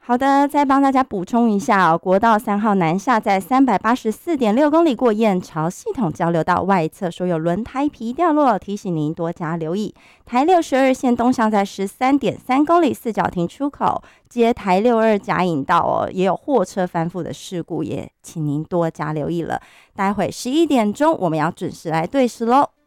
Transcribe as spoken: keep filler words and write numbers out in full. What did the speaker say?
好的，再帮大家补充一下哦，国道三号南下在三百八十四点六公里过燕巢系统交流道外侧，所有轮胎皮掉落，提醒您多加留意。台六十二线东向在十三点三公里四角亭出口接台六二甲引道哦，也有货车翻覆的事故，也请您多加留意了。待会十一点钟我们要准时来对时喽。